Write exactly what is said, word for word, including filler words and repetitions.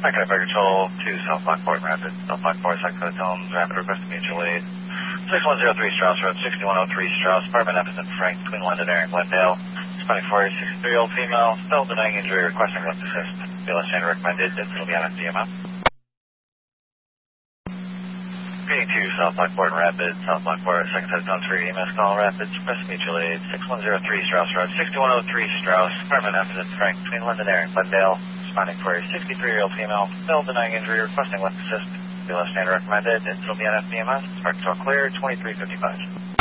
Okay, Fire Control two South Lockport Rapid. South Lockport, Second Homes, Rapid request mutual aid. six one zero three Strauss Road, sixty-one oh three Strauss, apartment F is in Frank, between Londonderry and Glendale. Responding for a sixty-three-year-old female, still denying injury, requesting lift assist. B L S chain recommended, it'll be on F D M F. Greeting to South Lockport and Rapid, South Lockport, second set zone three, E M S call, Rapid, request mutual aid, six one zero three Strauss Road, sixty-one oh three Strauss, apartment F is in Frank, between Londonderry and Glendale. Responding for a sixty-three-year-old female, still denying injury, requesting lift assist. B L S chain recommended, it'll be on F D M F. Spark control clear, twenty-three fifty-five.